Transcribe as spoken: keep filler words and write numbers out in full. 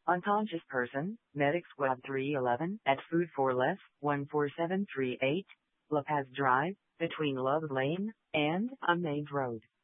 Unconscious person, Medic Squad three eleven, at Food for Less, one four seven three eight, La Paz Drive, between Love Lane and Unnamed Road.